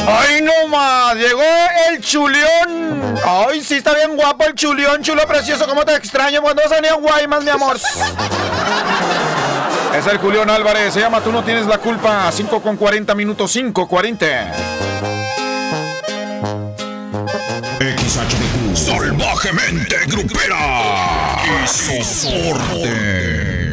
¡Ay, no más! Llegó el chulión. ¡Ay, sí está bien guapo el chulión, chulo precioso! ¿Cómo te extraño cuando vas a venir a Guaymas, mi amor? Es el Julián Álvarez, se llama Tú no tienes la culpa. 5:40, 5:40. XHDQ, salvajemente grupera y soporte.